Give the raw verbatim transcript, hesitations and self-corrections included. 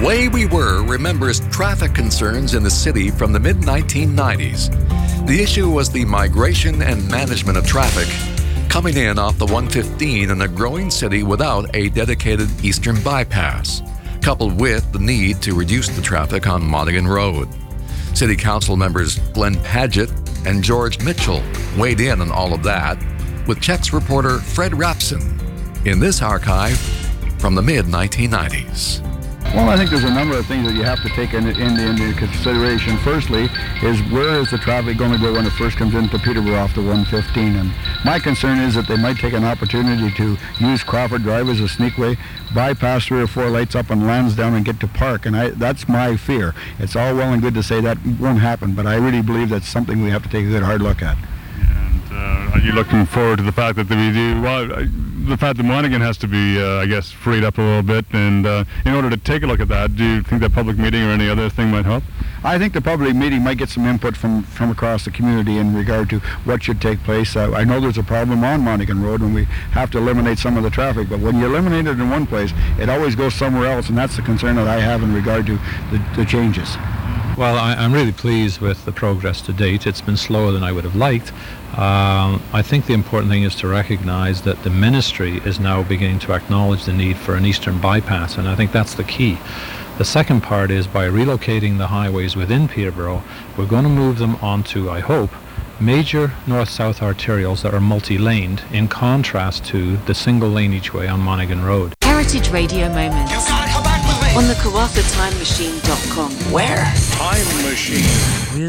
The Way We Were remembers traffic concerns in the city from the mid nineteen nineties. The issue was the migration and management of traffic coming in off the one fifteen in a growing city without a dedicated eastern bypass, coupled with the need to reduce the traffic on Monaghan Road. City Council members Glenn Paget and George Mitchell weighed in on all of that, with Checks reporter Fred Rapson in this archive from the mid nineteen nineties. Well, I think there's a number of things that you have to take into, into, into consideration. Firstly, is where is the traffic going to go when it first comes into Peterborough off the one fifteen? And my concern is that they might take an opportunity to use Crawford Drive as a sneakway, bypass three or four lights up and Lansdowne and get to Park. And I, that's my fear. It's all well and good to say that won't happen, but I really believe that's something we have to take a good hard look at. And uh, are you looking forward to the fact that we do, well, I, the fact that Monaghan has to be, uh, I guess, freed up a little bit, and uh, in order to take a look at that, do you think that public meeting or any other thing might help? I think the public meeting might get some input from, from across the community in regard to what should take place. Uh, I know there's a problem on Monaghan Road and we have to eliminate some of the traffic, but when you eliminate it in one place, it always goes somewhere else, and that's the concern that I have in regard to the, the changes. Well, I, I'm really pleased with the progress to date. It's been slower than I would have liked. Um, I think the important thing is to recognize that the ministry is now beginning to acknowledge the need for an eastern bypass, and I think that's the key. The second part is by relocating the highways within Peterborough, we're going to move them onto, I hope, major north-south arterials that are multi-laned, in contrast to the single lane each way on Monaghan Road. Heritage Radio Moments on the Karratha Time Machine dot com. Where? Time Machine.